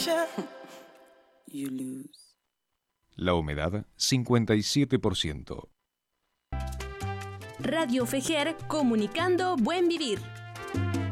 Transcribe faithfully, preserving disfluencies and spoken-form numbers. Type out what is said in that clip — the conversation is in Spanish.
You lose. La humedad, cincuenta y siete por ciento. Radio Fejer, comunicando buen vivir.